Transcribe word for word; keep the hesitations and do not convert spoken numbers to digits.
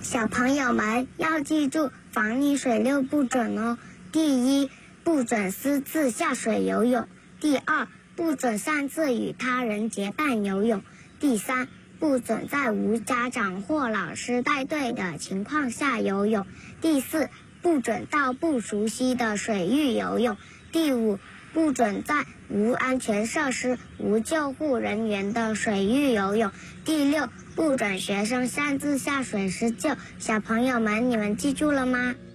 小朋友们要记住防溺水六不准哦。第一，不准私自下水游泳；第二，不准擅自与他人结伴游泳；第三，不准在无家长或老师带队的情况下游泳；第四，不准到不熟悉的水域游泳；第五，不准在无安全设施、无救护人员的水域游泳；第六，不准学生擅自下水施救。小朋友们，你们记住了吗？